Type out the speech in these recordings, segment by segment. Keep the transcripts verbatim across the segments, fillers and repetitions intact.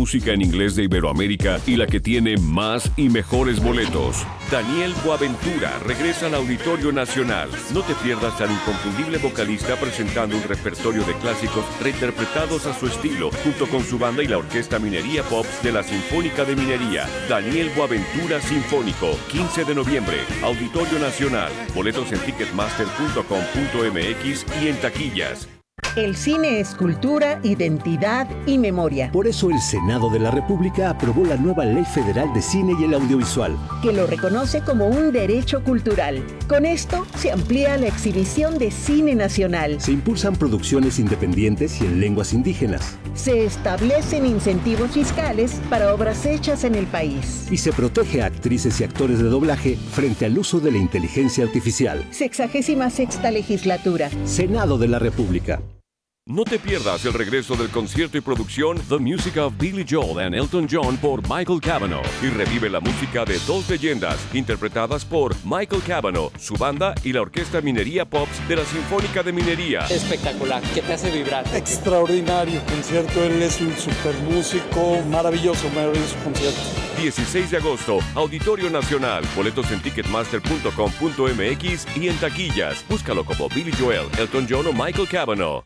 música en inglés de Iberoamérica y la que tiene más y mejores boletos. Daniel Boaventura regresa al Auditorio Nacional. No te pierdas al inconfundible vocalista presentando un repertorio de clásicos reinterpretados a su estilo, junto con su banda y la Orquesta Minería Pops de la Sinfónica de Minería. Daniel Boaventura Sinfónico, quince de noviembre, Auditorio Nacional. Boletos en ticketmaster punto com punto m x y en taquillas. El cine es cultura, identidad y memoria. Por eso el Senado de la República aprobó la nueva Ley Federal de Cine y el Audiovisual, que lo reconoce como un derecho cultural. Con esto se amplía la exhibición de cine nacional. Se impulsan producciones independientes y en lenguas indígenas. Se establecen incentivos fiscales para obras hechas en el país. Y se protege a actrices y actores de doblaje frente al uso de la inteligencia artificial. Sexagésima sexta legislatura. Senado de la República. No te pierdas el regreso del concierto y producción The Music of Billy Joel and Elton John por Michael Cavanaugh y revive la música de dos leyendas interpretadas por Michael Cavanaugh, su banda y la Orquesta Minería Pops de la Sinfónica de Minería. Espectacular, que te hace vibrar. Extraordinario concierto, él es un super músico, maravilloso, maravilloso concierto. dieciséis de agosto, Auditorio Nacional. Boletos en ticketmaster punto com punto m x y en taquillas. Búscalo como Billy Joel, Elton John o Michael Cavanaugh.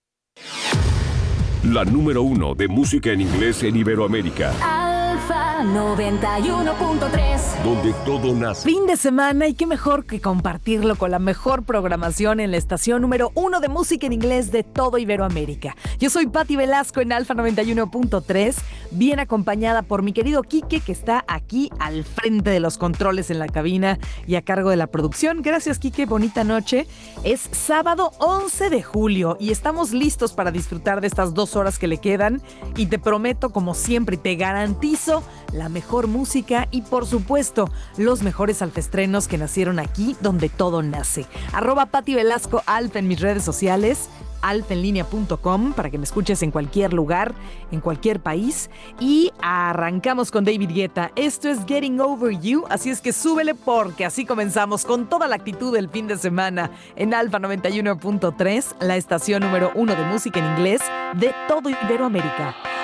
La número uno de música en inglés en Iberoamérica. Alfa noventa y uno punto tres. Donde todo nace. Fin de semana y qué mejor que compartirlo con la mejor programación en la estación número uno de música en inglés de todo Iberoamérica. Yo soy Pati Velasco en Alfa noventa y uno punto tres, bien acompañada por mi querido Quique, que está aquí al frente de los controles en la cabina y a cargo de la producción. Gracias, Quique, bonita noche. Es sábado once de julio y estamos listos para disfrutar de estas dos horas que le quedan y te prometo, como siempre, te garantizo la mejor música y, por supuesto, los mejores alfestrenos que nacieron aquí donde todo nace. Arroba Pati Velasco Alf en mis redes sociales, alfa en línea punto com, para que me escuches en cualquier lugar, en cualquier país. Y arrancamos con David Guetta. Esto es Getting Over You, así es que súbele porque así comenzamos con toda la actitud del fin de semana en Alfa noventa y uno punto tres, la estación número uno de música en inglés de todo Iberoamérica.